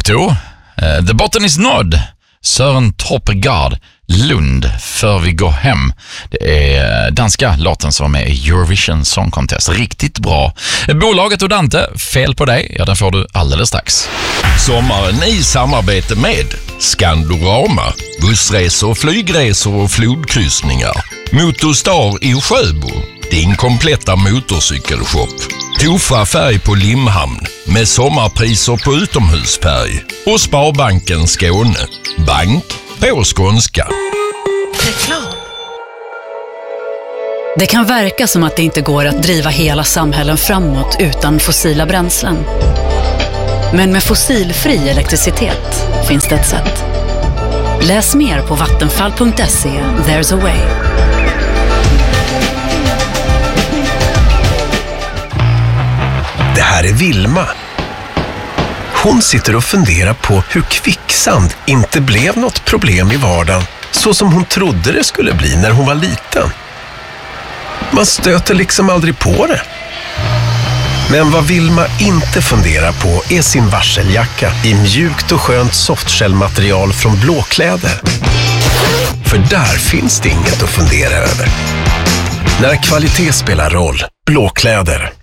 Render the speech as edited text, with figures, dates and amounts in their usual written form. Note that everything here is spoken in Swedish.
Timbuktu, The Bottom is Nod, Søren Torpegard, Lund, För vi går hem. Det är danska låten som är med i Eurovision Song Contest. Riktigt bra. Bolaget Odante, Fel på dig, ja den får du alldeles strax. Sommaren i samarbete med Skandorama, bussresor, flygresor och flodkryssningar. Motorstar i Sjöbo, din kompletta motorcykelshop. Tofa färg på Limhamn med sommarpriser på utomhusfärg. Och Sparbanken Skåne, bank på skånska. Reklam. Det kan verka som att det inte går att driva hela samhällen framåt utan fossila bränslen. Men med fossilfri elektricitet finns det ett sätt. Läs mer på vattenfall.se. There's a way. Det här är Vilma. Hon sitter och funderar på hur kvicksand inte blev något problem i vardagen så som hon trodde det skulle bli när hon var liten. Man stöter liksom aldrig på det. Men vad Vilma inte funderar på är sin varseljacka i mjukt och skönt softshellmaterial från Blåkläder. För där finns det inget att fundera över. När kvalitet spelar roll, Blåkläder.